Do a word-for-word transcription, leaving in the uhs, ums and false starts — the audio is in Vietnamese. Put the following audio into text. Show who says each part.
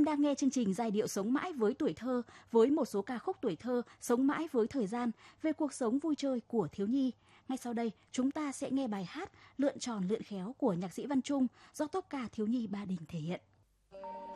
Speaker 1: em đang nghe chương trình Giai điệu sống mãi với tuổi thơ, với một số ca khúc tuổi thơ sống mãi với thời gian về cuộc sống vui chơi của thiếu nhi. Ngay sau đây, chúng ta sẽ nghe bài hát Lượn tròn lượn khéo của nhạc sĩ Văn Trung do tốp ca thiếu nhi Ba Đình thể hiện.